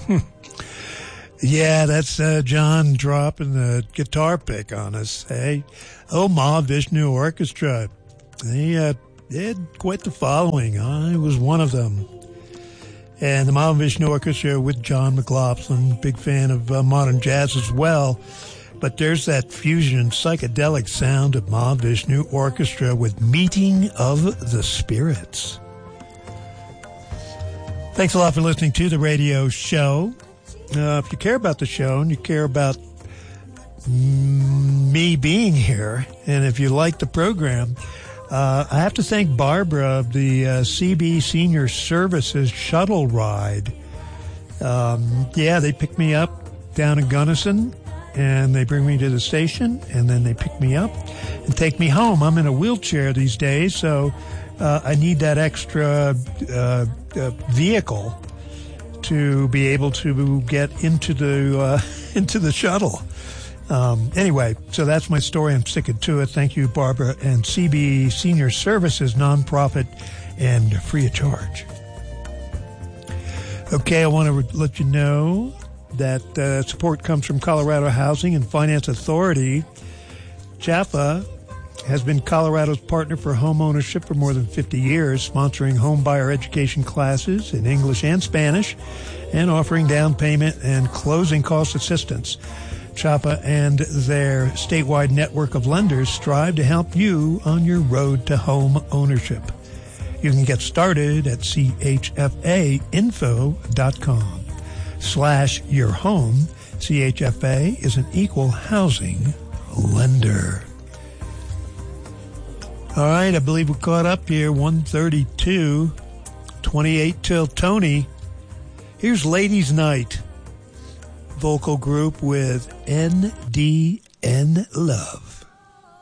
Yeah, that's John dropping the guitar pick on us. Hey, Mahavishnu Orchestra. They had quite the following. I was one of them. And the Mahavishnu Orchestra with John McLaughlin, big fan of modern jazz as well. But there's that fusion psychedelic sound of Mahavishnu Orchestra with Meeting of the Spirits. Thanks a lot for listening to the radio show. If you care about the show and you care about me being here, and if you like the program, I have to thank Barbara of the CB Senior Services shuttle ride. They pick me up down in Gunnison, and they bring me to the station, and then they pick me up and take me home. I'm in a wheelchair these days, so I need that extra vehicle to be able to get into the shuttle. Anyway, so that's my story. I'm sticking to it. Thank you, Barbara, and CB Senior Services, nonprofit and free of charge. Okay, I want to let you know that support comes from Colorado Housing and Finance Authority. JAFA has been Colorado's partner for home ownership for more than 50 years, sponsoring home buyer education classes in English and Spanish, and offering down payment and closing cost assistance. JAFA and their statewide network of lenders strive to help you on your road to home ownership. You can get started at chfainfo.com/yourhome. CHFA is an equal housing lender. All right, I believe we're caught up here. 1:32, 28 till Tony. Here's Ladies' Night, vocal group with NDN Love.